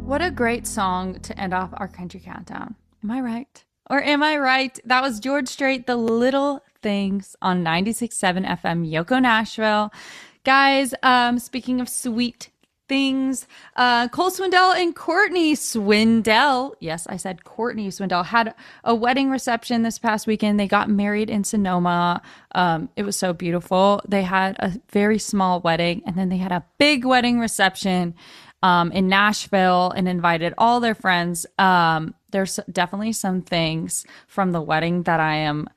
What a great song to end off our country countdown. Am I right? Or am I right? That was George Strait, The Little Things on 96.7 FM, Yoko Nashville. Guys, speaking of sweet things, Cole Swindell and Courtney Swindell, yes, I said Courtney Swindell, had a wedding reception this past weekend. They got married in Sonoma. It was so beautiful. They had a very small wedding, and then they had a big wedding reception in Nashville and invited all their friends. There's definitely some things from the wedding that I am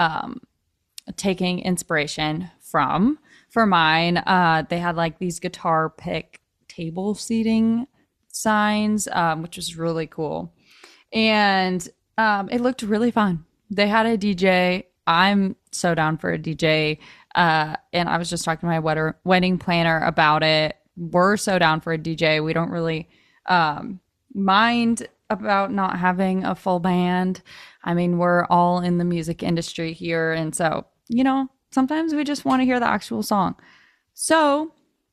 taking inspiration from for mine. They had like these guitar pick table seating signs, which was really cool. And it looked really fun. They had a DJ. I'm so down for a DJ. And I was just talking to my wedding planner about it. We're so down for a DJ. We don't really mind about not having a full band. I mean, we're all in the music industry here. And so, sometimes we just want to hear the actual song. So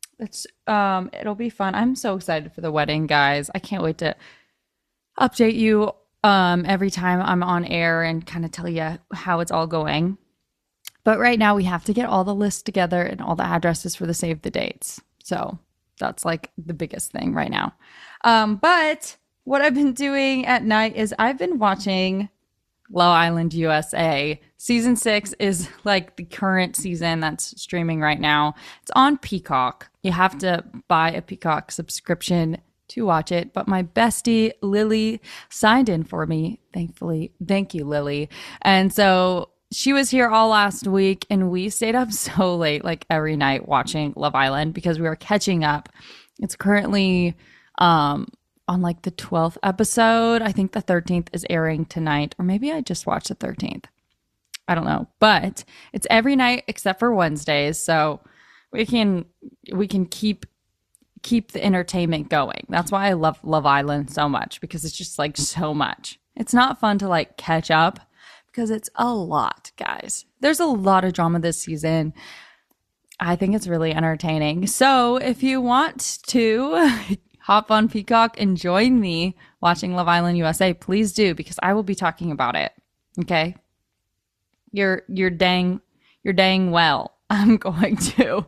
it'll be fun. I'm so excited for the wedding, guys. I can't wait to update you every time I'm on air and kind of tell you how it's all going. But right now we have to get all the lists together and all the addresses for the save the dates. So that's like the biggest thing right now. But what I've been doing at night is I've been watching Love Island USA. Season 6 is like the current season that's streaming right now. It's on Peacock. You have to buy a Peacock subscription to watch it. But my bestie, Lily, signed in for me, thankfully. Thank you, Lily. And so she was here all last week, and we stayed up so late, like every night, watching Love Island because we were catching up. It's currently on like the 12th episode. I think the 13th is airing tonight, or maybe I just watched the 13th. I don't know, but it's every night except for Wednesdays, so we can keep the entertainment going. That's why I love Love Island so much, because it's just like so much. It's not fun to like catch up because it's a lot, guys. There's a lot of drama this season. I think it's really entertaining. So if you want to hop on Peacock and join me watching Love Island USA, please do, because I will be talking about it. Okay? You're dang well. I'm going to.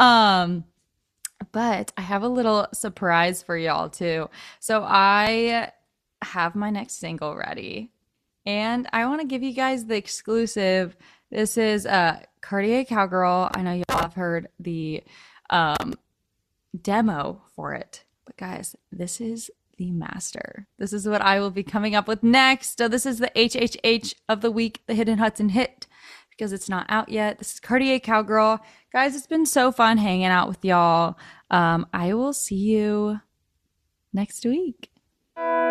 But I have a little surprise for y'all too. So I have my next single ready, and I want to give you guys the exclusive. This is Cartier Cowgirl. I know y'all have heard the demo for it. But guys, this is the master. This is what I will be coming up with next. So this is the HHH of the week, the Hidden Hudson hit, because it's not out yet. This is Cartier Cowgirl. Guys, it's been so fun hanging out with y'all. I will see you next week.